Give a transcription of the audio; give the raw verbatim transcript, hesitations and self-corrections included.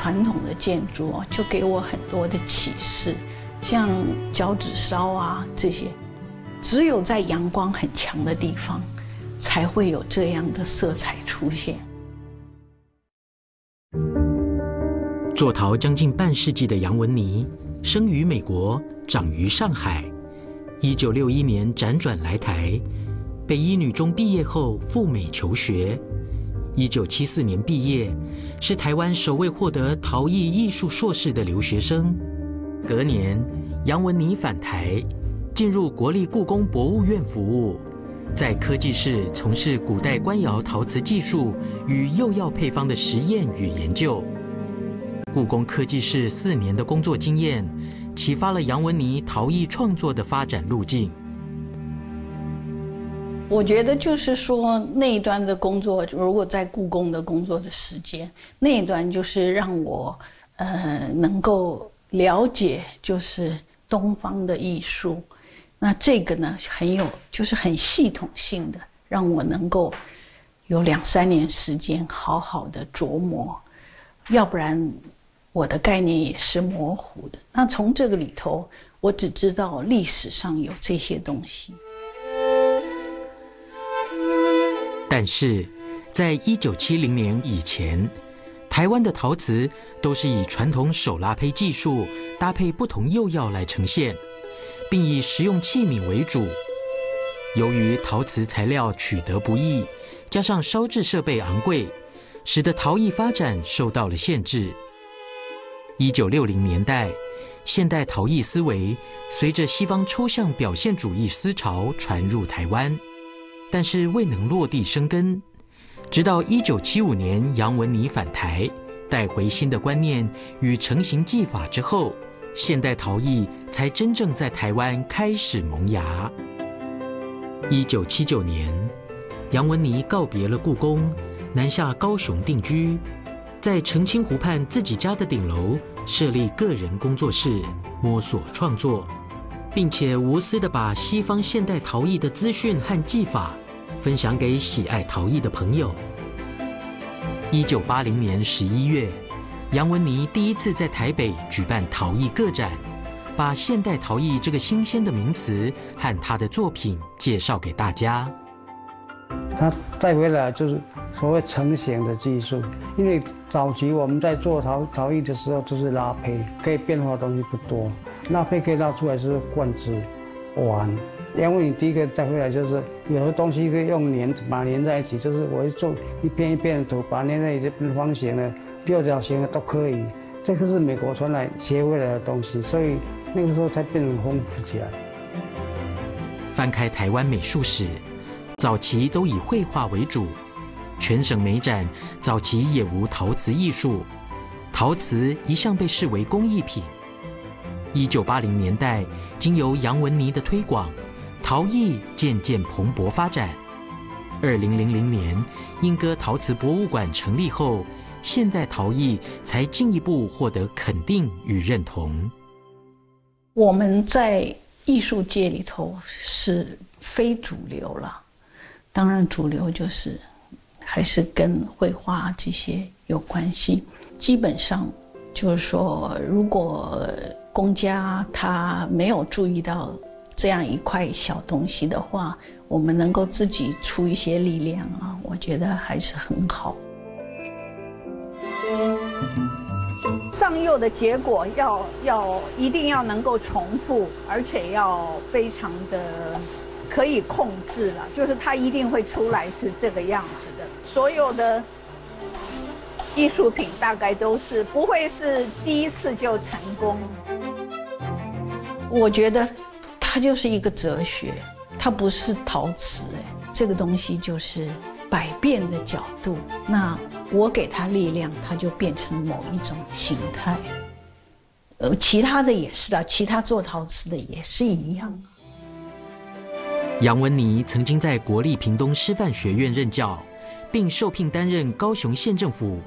传统的建筑哦，就给我很多的启示，像脚趾烧啊这些，只有在阳光很强的地方，才会有这样的色彩出现。 做陶将近半世纪的杨文妮，生于美国，长于上海。一九六一年辗转来台，北一女中毕业后赴美求学。一九七四年毕业，是台湾首位获得陶艺艺术硕士的留学生。隔年，杨文妮返台，进入国立故宫博物院服务，在科技室从事古代官窑陶瓷技术与釉药配方的实验与研究。故宫科技室四年的工作经验，启发了杨文妮陶艺创作的发展路径。 我觉得就是说，那一段的工作，如果在故宫的工作的时间，那一段就是让我呃能够了解，就是东方的艺术。那这个呢，很有就是很系统性的，让我能够有两三年时间好好的琢磨，要不然我的概念也是模糊的。那从这个里头，我只知道历史上有这些东西。 但是，在一九七零年以前，台湾的陶瓷都是以传统手拉胚技术搭配不同釉药来呈现，并以食用器皿为主。由于陶瓷材料取得不易，加上烧制设备昂贵，使得陶艺发展受到了限制。一九六零年代，现代陶艺思维随着西方抽象表现主义思潮传入台湾，但是未能落地生根。直到一九七五年杨文妮返台，带回新的观念与成型技法之后，现代陶艺才真正在台湾开始萌芽。一九七九年，杨文妮告别了故宫，南下高雄定居，在澄清湖畔自己家的顶楼设立个人工作室，摸索创作，并且无私地把西方现代陶艺的资讯和技法分享给喜爱陶艺的朋友。一九八零年十一月，杨文妮第一次在台北举办陶艺个展，把现代陶艺这个新鲜的名词和他的作品介绍给大家。 他再回来就是所谓成型的技术，因为早期我们在做陶陶艺的时候，就是拉胚，可以变化的东西不多，拉胚可以拉出来是罐子、碗。因为你第一个再回来就是有的东西可以用粘把它粘在一起，就是我会做一片一片的图，把它粘在一起，变方形的、六角形的都可以。这个是美国传来学回来的东西，所以那个时候才变得丰富起来。 翻开台湾美术史，早期都以绘画为主，全省美展早期也无陶瓷艺术，陶瓷一向被视为工艺品。一九八零年代，经由杨文妮的推广，陶艺渐渐蓬勃发展。二零零零年，莺歌陶瓷博物馆成立后，现代陶艺才进一步获得肯定与认同。 我们在艺术界里头是非主流了，当然主流就是还是跟绘画这些有关系。基本上就是说，如果公家他没有注意到这样一块小东西的话，我们能够自己出一些力量啊，我觉得还是很好。上釉的结果要要一定要能够重复，而且要非常的可以控制了，就是它一定会出来是这个样子的。所有的艺术品大概都是不会是第一次就成功。我觉得它就是一个哲学，它不是陶瓷，这个东西就是百变的角度，那我给它力量，它就变成某一种形态。呃，其他的也是啦，其他做陶瓷的也是一样。 杨文妮曾经在国立屏东师范学院任教，并受聘担任高雄县政府